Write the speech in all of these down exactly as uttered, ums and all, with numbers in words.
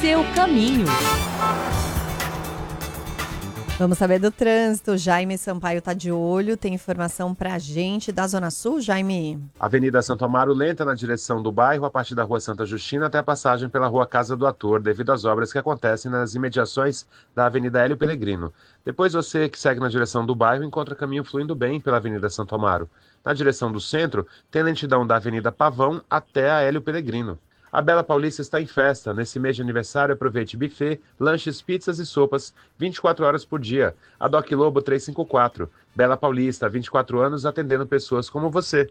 seu caminho. Vamos saber do trânsito. Jaime Sampaio está de olho, tem informação para a gente da Zona Sul, Jaime? Avenida Santo Amaro lenta na direção do bairro, a partir da Rua Santa Justina até a passagem pela Rua Casa do Ator, devido às obras que acontecem nas imediações da Avenida Hélio Pellegrino. Depois você que segue na direção do bairro encontra caminho fluindo bem pela Avenida Santo Amaro. Na direção do centro, tem lentidão da Avenida Pavão até a Hélio Pellegrino. A Bela Paulista está em festa. Nesse mês de aniversário, aproveite buffet, lanches, pizzas e sopas, vinte e quatro horas por dia. A Doc Lobo trezentos e cinquenta e quatro. Bela Paulista, vinte e quatro anos, atendendo pessoas como você.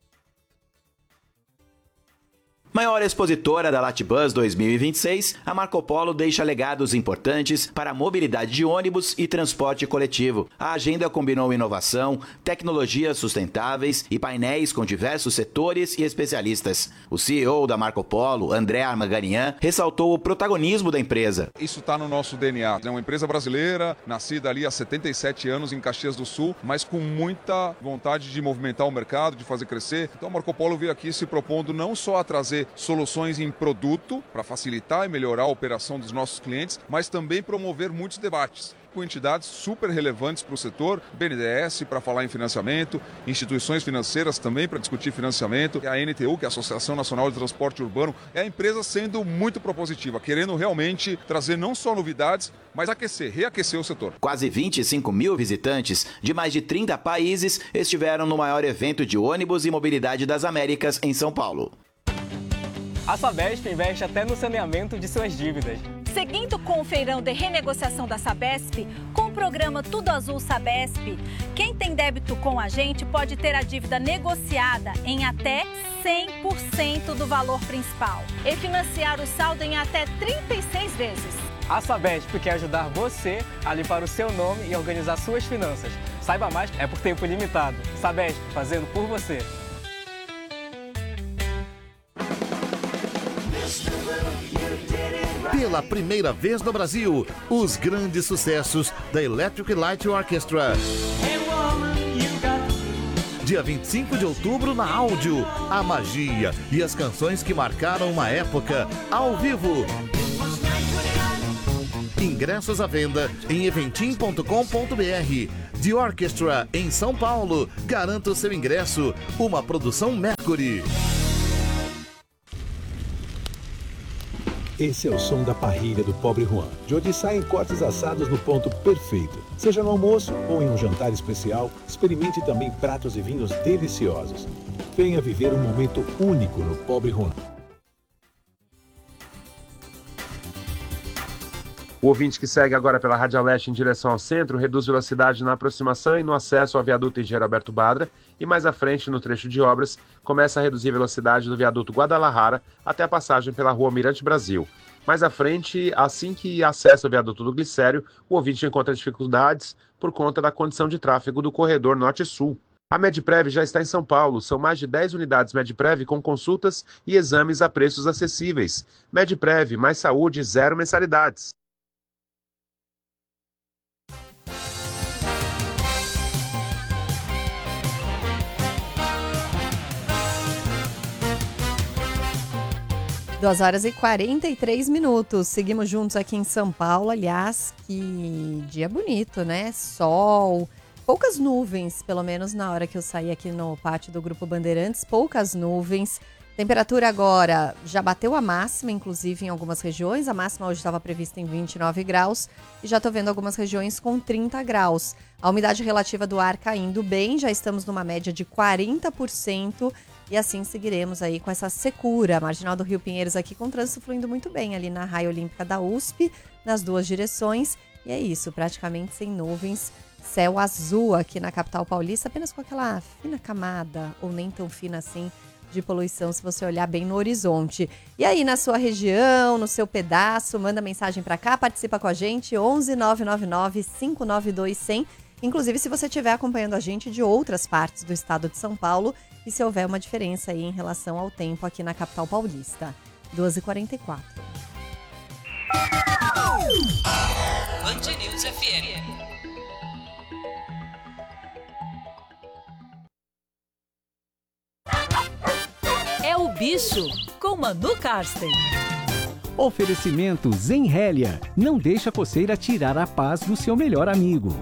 Maior expositora da Latibus dois mil e vinte e seis, a Marco Polo deixa legados importantes para a mobilidade de ônibus e transporte coletivo. A agenda combinou inovação, tecnologias sustentáveis e painéis com diversos setores e especialistas. O C E O da Marco Polo, André Armaganian, ressaltou o protagonismo da empresa. Isso está no nosso D N A. É uma empresa brasileira, nascida ali há setenta e sete anos em Caxias do Sul, mas com muita vontade de movimentar o mercado, de fazer crescer. Então a Marco Polo veio aqui se propondo não só a trazer soluções em produto para facilitar e melhorar a operação dos nossos clientes, mas também promover muitos debates com entidades super relevantes para o setor, B N D E S para falar em financiamento, instituições financeiras também para discutir financiamento, a N T U, que é a Associação Nacional de Transporte Urbano, é a empresa sendo muito propositiva, querendo realmente trazer não só novidades, mas aquecer, reaquecer o setor. Quase vinte e cinco mil visitantes de mais de trinta países estiveram no maior evento de ônibus e mobilidade das Américas em São Paulo. A Sabesp investe até no saneamento de suas dívidas. Seguindo com o feirão de renegociação da Sabesp, com o programa Tudo Azul Sabesp, quem tem débito com a gente pode ter a dívida negociada em até cem por cento do valor principal e financiar o saldo em até trinta e seis vezes. A Sabesp quer ajudar você a limpar o seu nome e organizar suas finanças. Saiba mais, é por tempo limitado. Sabesp, fazendo por você. Pela primeira vez no Brasil, os grandes sucessos da Electric Light Orchestra. Dia vinte e cinco de outubro na Áudio, a magia e as canções que marcaram uma época, ao vivo. Ingressos à venda em eventim ponto com ponto br. The Orchestra em São Paulo. Garanta o seu ingresso. Uma produção Mercury. Esse é o som da parrilha do Pobre Juan, de onde saem cortes assados no ponto perfeito. Seja no almoço ou em um jantar especial, experimente também pratos e vinhos deliciosos. Venha viver um momento único no Pobre Juan. O ouvinte que segue agora pela Rádio Leste em direção ao centro reduz velocidade na aproximação e no acesso ao viaduto Engenheiro Alberto Badra e mais à frente, no trecho de obras, começa a reduzir a velocidade do viaduto Guadalajara até a passagem pela rua Mirante Brasil. Mais à frente, assim que acessa o viaduto do Glicério, o ouvinte encontra dificuldades por conta da condição de tráfego do corredor norte-sul. A Medprev já está em São Paulo. São mais de dez unidades Medprev com consultas e exames a preços acessíveis. Medprev, mais saúde, zero mensalidades. duas horas e quarenta e três minutos. Seguimos juntos aqui em São Paulo. Aliás, que dia bonito, né? Sol, poucas nuvens, pelo menos na hora que eu saí aqui no pátio do Grupo Bandeirantes. Poucas nuvens. Temperatura agora já bateu a máxima, inclusive em algumas regiões. A máxima hoje estava prevista em vinte e nove graus e já estou vendo algumas regiões com trinta graus. A umidade relativa do ar caindo bem, já estamos numa média de quarenta por cento. E assim seguiremos aí com essa secura. Marginal do Rio Pinheiros aqui com trânsito fluindo muito bem ali na raia olímpica da U S P, nas duas direções. E é isso, praticamente sem nuvens, céu azul aqui na capital paulista, apenas com aquela fina camada, ou nem tão fina assim, de poluição, se você olhar bem no horizonte. E aí, na sua região, no seu pedaço, manda mensagem para cá, participa com a gente, onze nove nove nove, cinco nove dois, cem. Inclusive, se você estiver acompanhando a gente de outras partes do estado de São Paulo, e se houver uma diferença aí em relação ao tempo aqui na capital paulista. duas e quarenta e quatro. Band News F M. É o Bicho, com Manu Karsten. Oferecimento Zenrélia. Não deixa a coceira tirar a paz do seu melhor amigo.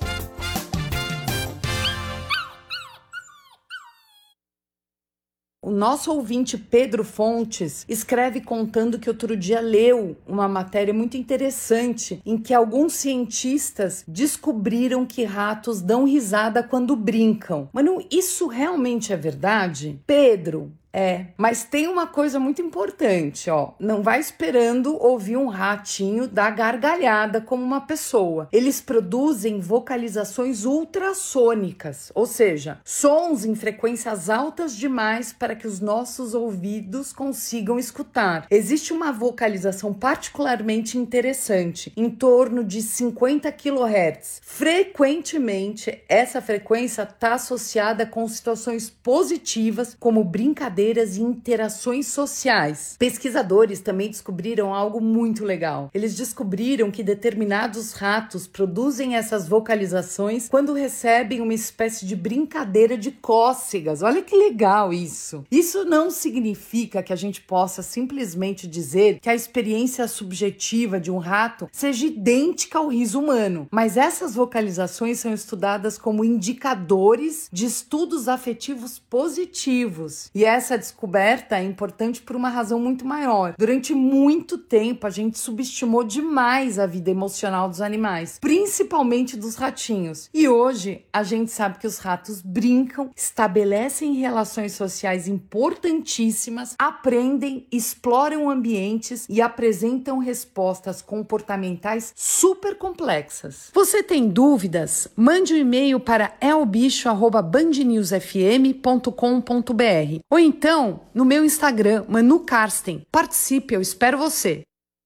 O nosso ouvinte Pedro Fontes escreve contando que outro dia leu uma matéria muito interessante em que alguns cientistas descobriram que ratos dão risada quando brincam. Mas não, isso realmente é verdade? Pedro, é, mas tem uma coisa muito importante, ó. Não vai esperando ouvir um ratinho dar gargalhada como uma pessoa. Eles produzem vocalizações ultrassônicas, ou seja, sons em frequências altas demais para que os nossos ouvidos consigam escutar. Existe uma vocalização particularmente interessante, em torno de cinquenta quilohertz. Frequentemente, essa frequência está associada com situações positivas, como brincadeiras e interações sociais. Pesquisadores também descobriram algo muito legal. Eles descobriram que determinados ratos produzem essas vocalizações quando recebem uma espécie de brincadeira de cócegas. Olha que legal isso! Isso não significa que a gente possa simplesmente dizer que a experiência subjetiva de um rato seja idêntica ao riso humano, mas essas vocalizações são estudadas como indicadores de estudos afetivos positivos. E essa descoberta é importante por uma razão muito maior. Durante muito tempo, a gente subestimou demais a vida emocional dos animais, principalmente dos ratinhos. E hoje, a gente sabe que os ratos brincam, estabelecem relações sociais importantíssimas, aprendem, exploram ambientes e apresentam respostas comportamentais super complexas. Você tem dúvidas? Mande um e-mail para elbicho arroba band news f m ponto com ponto b r ou então no meu Instagram, Manu Karsten. Participe, eu espero você!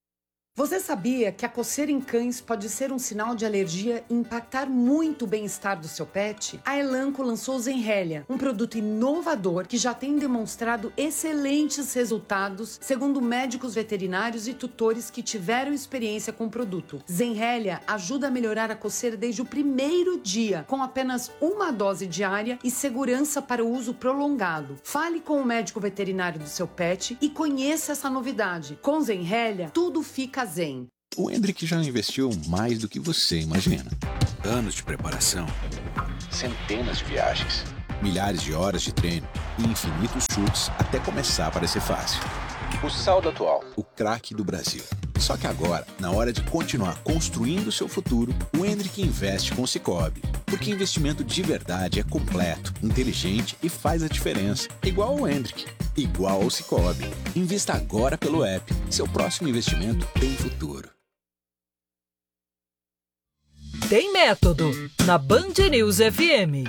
Você sabia que a coceira em cães pode ser um sinal de alergia e impactar muito o bem-estar do seu pet? A Elanco lançou o Zenrélia, um produto inovador que já tem demonstrado excelentes resultados, segundo médicos veterinários e tutores que tiveram experiência com o produto. Zenrélia ajuda a melhorar a coceira desde o primeiro dia, com apenas uma dose diária e segurança para o uso prolongado. Fale com o médico veterinário do seu pet e conheça essa novidade. Com Zenrélia, tudo fica zen. O Hendrick já investiu mais do que você imagina. Anos de preparação, centenas de viagens, milhares de horas de treino e infinitos chutes até começar a parecer fácil. O saldo atual, o craque do Brasil. Só que agora, na hora de continuar construindo seu futuro, o Hendrick investe com o Sicoob. Porque investimento de verdade é completo, inteligente e faz a diferença. Igual ao Hendrick, igual ao Sicoob. Invista agora pelo app. Seu próximo investimento tem futuro. Tem método na Band News F M.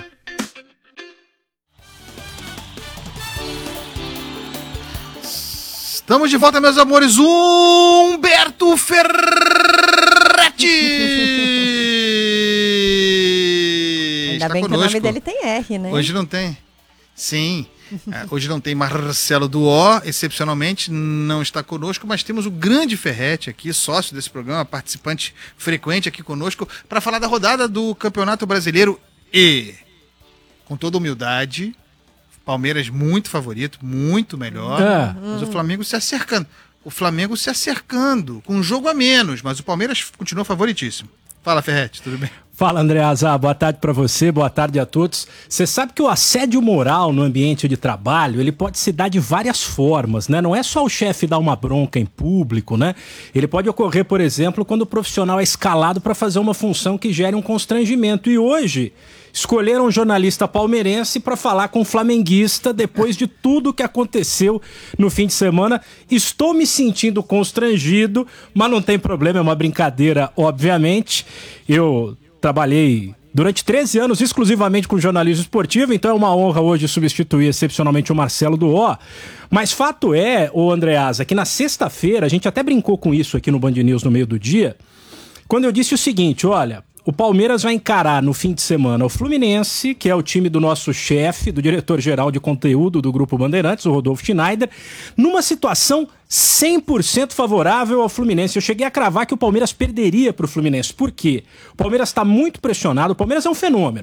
Estamos de volta, meus amores. Humberto Ferretti. Ainda bem que o nome dele tem R, né? Hoje não tem. Sim. Hoje não tem Marcelo Duó, excepcionalmente não está conosco, mas temos o grande Ferretti aqui, sócio desse programa, participante frequente aqui conosco, para falar da rodada do Campeonato Brasileiro e, com toda humildade, Palmeiras muito favorito, muito melhor, é. mas o Flamengo se acercando. O Flamengo se acercando, com um jogo a menos, mas o Palmeiras continua favoritíssimo. Fala, Ferretti, tudo bem? Fala, Andreasa, boa tarde para você, boa tarde a todos. Você sabe que o assédio moral no ambiente de trabalho, ele pode se dar de várias formas, né? Não é só o chefe dar uma bronca em público, né? Ele pode ocorrer, por exemplo, quando o profissional é escalado para fazer uma função que gere um constrangimento. E hoje, escolheram um jornalista palmeirense para falar com um flamenguista depois de tudo que aconteceu no fim de semana. Estou me sentindo constrangido, mas não tem problema, é uma brincadeira, obviamente. Eu trabalhei durante treze anos exclusivamente com jornalismo esportivo, então é uma honra hoje substituir excepcionalmente o Marcelo Duó. Mas fato é, ô Andreasa, que na sexta-feira, a gente até brincou com isso aqui no Band News no meio do dia, quando eu disse o seguinte, olha, o Palmeiras vai encarar no fim de semana o Fluminense, que é o time do nosso chefe, do diretor-geral de conteúdo do Grupo Bandeirantes, o Rodolfo Schneider, numa situação cem por cento favorável ao Fluminense. Eu cheguei a cravar que o Palmeiras perderia para o Fluminense. Por quê? O Palmeiras está muito pressionado, o Palmeiras é um fenômeno. O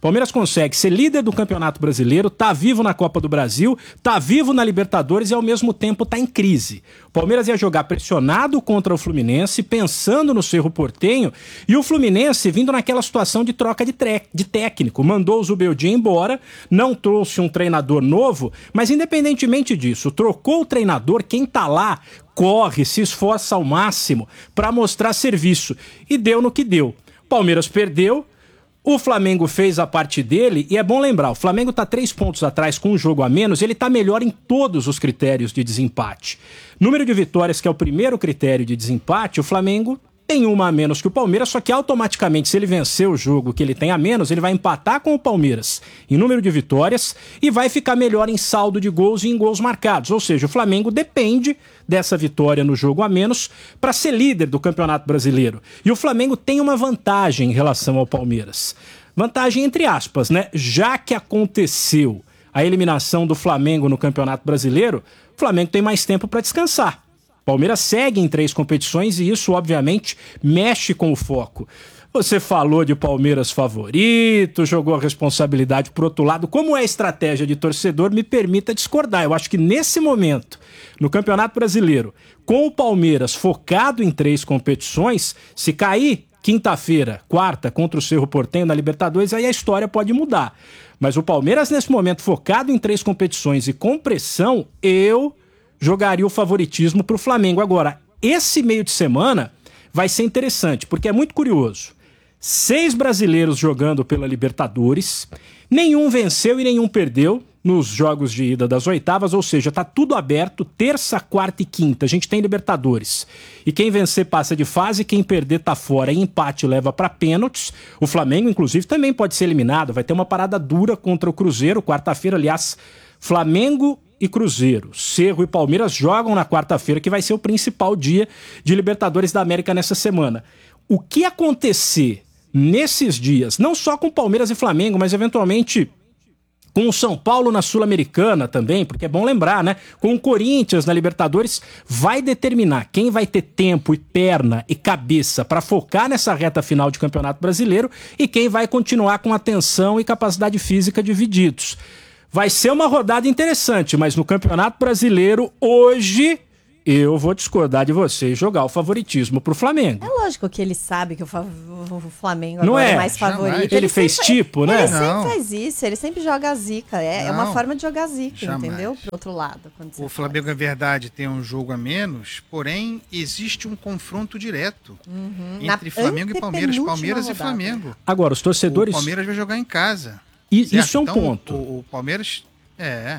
Palmeiras consegue ser líder do Campeonato Brasileiro, tá vivo na Copa do Brasil, tá vivo na Libertadores e ao mesmo tempo tá em crise. O Palmeiras ia jogar pressionado contra o Fluminense, pensando no Cerro Porteño, e o Fluminense vindo naquela situação de troca de, de técnico. Mandou o Zubeldia embora, não trouxe um treinador novo, mas independentemente disso, trocou o treinador, quem tá lá corre, se esforça ao máximo para mostrar serviço. E deu no que deu. Palmeiras perdeu, o Flamengo fez a parte dele, e é bom lembrar, o Flamengo está três pontos atrás com um jogo a menos, ele está melhor em todos os critérios de desempate. Número de vitórias, que é o primeiro critério de desempate, o Flamengo tem uma a menos que o Palmeiras, só que automaticamente, se ele vencer o jogo que ele tem a menos, ele vai empatar com o Palmeiras em número de vitórias e vai ficar melhor em saldo de gols e em gols marcados. Ou seja, o Flamengo depende dessa vitória no jogo a menos para ser líder do Campeonato Brasileiro. E o Flamengo tem uma vantagem em relação ao Palmeiras. Vantagem entre aspas, né? Já que aconteceu a eliminação do Flamengo no Campeonato Brasileiro, o Flamengo tem mais tempo para descansar. Palmeiras segue em três competições e isso, obviamente, mexe com o foco. Você falou de Palmeiras favorito, jogou a responsabilidade pro outro lado. Como é a estratégia de torcedor, me permita discordar. Eu acho que nesse momento, no Campeonato Brasileiro, com o Palmeiras focado em três competições, se cair quinta-feira, quarta, contra o Cerro Porteño na Libertadores, aí a história pode mudar. Mas o Palmeiras, nesse momento, focado em três competições e com pressão, eu jogaria o favoritismo para o Flamengo. Agora, esse meio de semana vai ser interessante, porque é muito curioso. Seis brasileiros jogando pela Libertadores, nenhum venceu e nenhum perdeu nos jogos de ida das oitavas, ou seja, tá tudo aberto, terça, quarta e quinta, a gente tem Libertadores. E quem vencer passa de fase, quem perder tá fora, e empate leva para pênaltis. O Flamengo, inclusive, também pode ser eliminado, vai ter uma parada dura contra o Cruzeiro, quarta-feira, aliás, Flamengo e Cruzeiro, Cerro e Palmeiras jogam na quarta-feira, que vai ser o principal dia de Libertadores da América nessa semana. O que acontecer nesses dias, não só com Palmeiras e Flamengo, mas eventualmente com o São Paulo na Sul-Americana também, porque é bom lembrar, né? Com o Corinthians na Libertadores, vai determinar quem vai ter tempo e perna e cabeça para focar nessa reta final de Campeonato Brasileiro e quem vai continuar com atenção e capacidade física divididos. Vai ser uma rodada interessante, mas no Campeonato Brasileiro, hoje, eu vou discordar de você e jogar o favoritismo pro Flamengo. É lógico que ele sabe que o, fa- o Flamengo Não agora é? é mais favorito. Ele, ele fez sempre, tipo, né? Ele Não. sempre faz isso, ele sempre joga a zica. É, é uma Não. forma de jogar a zica, Jamais. entendeu? Pro outro lado. Quando você O Flamengo, é verdade, tem um jogo a menos, porém existe um confronto direto Uhum. entre Na Flamengo e Palmeiras. antepenúltima Palmeiras e rodada. Flamengo. Agora, os torcedores... O Palmeiras vai jogar em casa. E- certo? isso é um Então, ponto. O, o Palmeiras... É...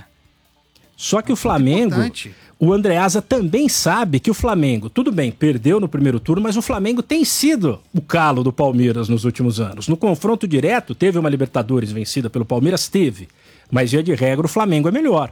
Só que o Flamengo, importante. o Andreasa também sabe que o Flamengo, tudo bem, perdeu no primeiro turno, mas o Flamengo tem sido o calo do Palmeiras nos últimos anos. No confronto direto, teve uma Libertadores vencida pelo Palmeiras? Teve. Mas, via de regra, o Flamengo é melhor.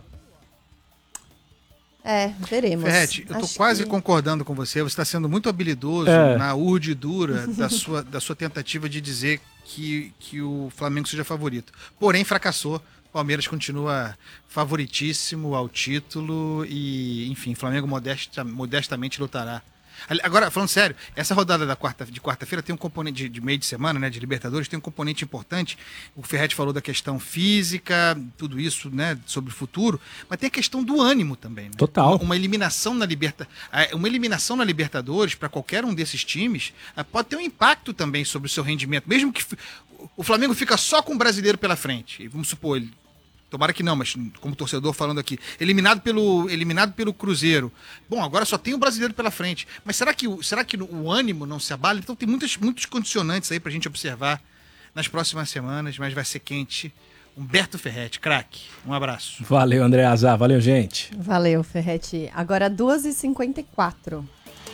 É, veremos. Ferretti, eu tô Acho quase que- concordando com você. Você está sendo muito habilidoso É. na urdidura da sua, da sua tentativa de dizer que, que o Flamengo seja favorito. Porém, fracassou. Palmeiras continua favoritíssimo ao título e, enfim, o Flamengo modesta, modestamente lutará. Ali- Agora, falando sério, essa rodada da quarta, de quarta-feira tem um componente de, de meio de semana, né, de Libertadores, tem um componente importante. O Ferretti falou da questão física, tudo isso, né, sobre o futuro, mas tem a questão do ânimo também. Né? Total. Uma, uma eliminação na Liberta, ah, uma eliminação na Libertadores para qualquer um desses times ah, pode ter um impacto também sobre o seu rendimento, mesmo que f- o Flamengo fica só com o brasileiro pela frente. E vamos supor, ele tomara que não, mas como torcedor falando aqui, eliminado pelo, eliminado pelo Cruzeiro. Bom, agora só tem o brasileiro pela frente. Mas será que, o- será que o ânimo não se abala? Então tem muitas, muitos condicionantes aí pra gente observar nas próximas semanas, mas vai ser quente. Humberto Ferretti, craque. Um abraço. Valeu, Andreasa. Valeu, gente. Valeu, Ferretti. Agora duas e cinquenta e quatro.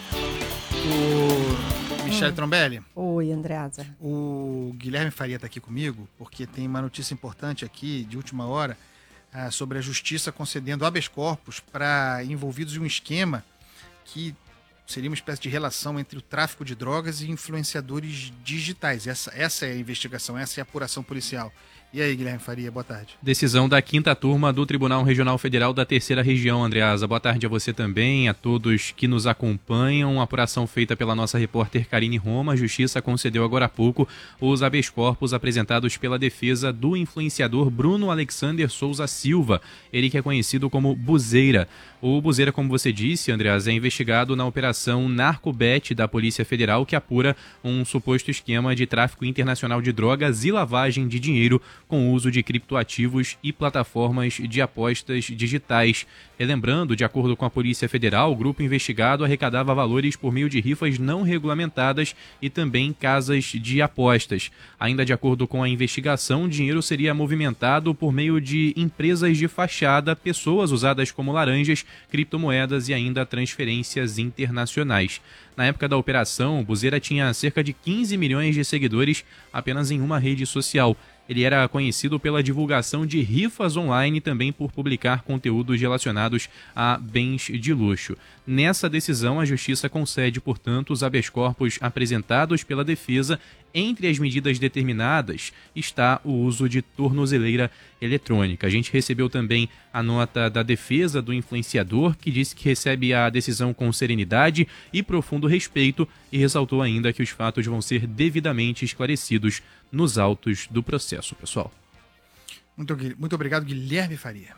O Michele Hum. Trombelli. Oi, Andreasa. O Guilherme Faria está aqui comigo, porque tem uma notícia importante aqui, de última hora, ah, sobre a justiça concedendo habeas corpus para envolvidos em um esquema que seria uma espécie de relação entre o tráfico de drogas e influenciadores digitais. Essa, essa é a investigação, essa é a apuração policial. E aí, Guilherme Faria, boa tarde. Decisão da quinta turma do Tribunal Regional Federal da Terceira Região, Andreasa. Boa tarde a você também, a todos que nos acompanham. Uma apuração feita pela nossa repórter Karine Roma. A Justiça concedeu agora há pouco os habeas corpus apresentados pela defesa do influenciador Bruno Alexander Souza Silva, ele que é conhecido como Buzeira. O Buzeira, como você disse, Andreasa, é investigado na operação Narcobet da Polícia Federal, que apura um suposto esquema de tráfico internacional de drogas e lavagem de dinheiro com o uso de criptoativos e plataformas de apostas digitais. Relembrando, de acordo com a Polícia Federal, o grupo investigado arrecadava valores por meio de rifas não regulamentadas e também casas de apostas. Ainda de acordo com a investigação, o dinheiro seria movimentado por meio de empresas de fachada, pessoas usadas como laranjas, criptomoedas e ainda transferências internacionais. Na época da operação, Buzeira tinha cerca de quinze milhões de seguidores apenas em uma rede social. Ele era conhecido pela divulgação de rifas online e também por publicar conteúdos relacionados a bens de luxo. Nessa decisão, a Justiça concede, portanto, os habeas corpus apresentados pela defesa. Entre as medidas determinadas está o uso de tornozeleira eletrônica. A gente recebeu também a nota da defesa do influenciador, que disse que recebe a decisão com serenidade e profundo respeito e ressaltou ainda que os fatos vão ser devidamente esclarecidos nos autos do processo, pessoal. Muito, muito obrigado, Guilherme Faria.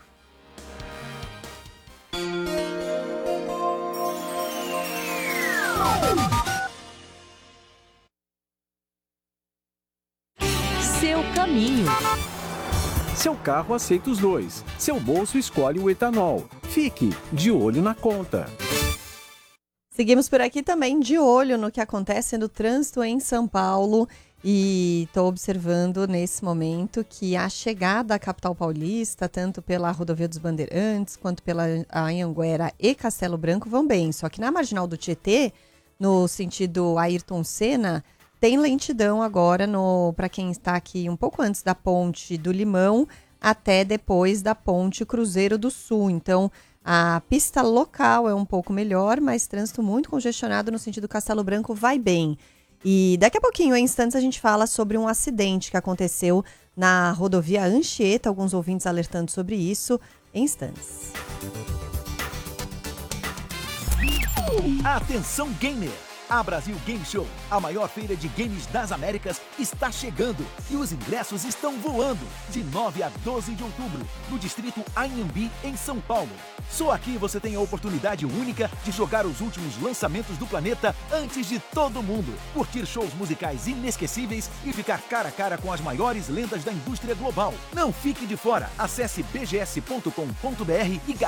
Seu caminho. Seu carro aceita os dois. Seu bolso escolhe o etanol. Fique de olho na conta. Seguimos por aqui também de olho no que acontece no trânsito em São Paulo. E estou observando nesse momento que a chegada à capital paulista, tanto pela Rodovia dos Bandeirantes, quanto pela Anhanguera e Castelo Branco, vão bem. Só que na Marginal do Tietê, no sentido Ayrton Senna, tem lentidão agora para quem está aqui um pouco antes da Ponte do Limão até depois da Ponte Cruzeiro do Sul. Então, a pista local é um pouco melhor, mas trânsito muito congestionado no sentido Castelo Branco vai bem. E daqui a pouquinho, em instantes, a gente fala sobre um acidente que aconteceu na rodovia Anchieta. Alguns ouvintes alertando sobre isso em instantes. Atenção, gamer! A Brasil Game Show, a maior feira de games das Américas, está chegando e os ingressos estão voando. De nove a doze de outubro, no distrito Anhembi, em São Paulo. Só aqui você tem a oportunidade única de jogar os últimos lançamentos do planeta antes de todo mundo. Curtir shows musicais inesquecíveis e ficar cara a cara com as maiores lendas da indústria global. Não fique de fora. Acesse b g s ponto com ponto b r e